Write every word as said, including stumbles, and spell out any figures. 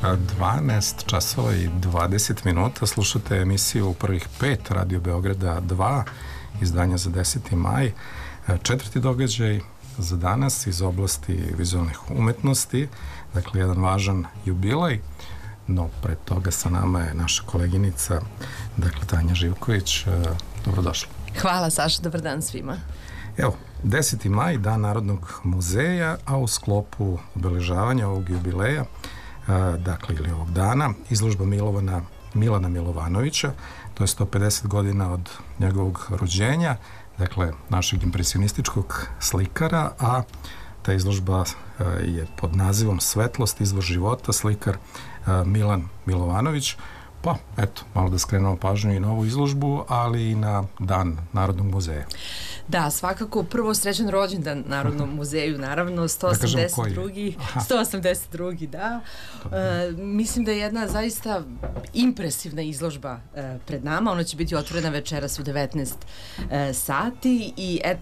dvanaest časova i dvadeset minuta. Slušate emisiju prvih pet Radio Beograda dva, izdanja za deseti maj. Četvrti događaj za danas iz oblasti vizualnih umetnosti, dakle jedan važan jubilej, no pre toga sa nama je naša koleginica, dakle Tanja Živković. Dobrodošla. Hvala Saša, dobar dan svima. Evo, deseti maj, Dan Narodnog muzeja, a u sklopu obeležavanja ovog jubileja, dakle ili ovog dana, izložba Milovana, Milana Milovanovića, to je sto pedeset godina od njegovog rođenja, dakle našeg impresionističkog slikara, a ta izložba je pod nazivom Svetlost, izvor života, slikar Milan Milovanović. Pa, eto, malo da skrenemo pažnju i na ovu izložbu, ali i na Dan Narodnog muzeja. Da, svakako prvo srećan rođendan Narodnom muzeju, naravno, sto osamdeset drugi sto osamdeset drugi da. E, mislim da je jedna zaista impresivna izložba e, pred nama, ona će biti otvorena večeras u devetnaest e, sati i eto,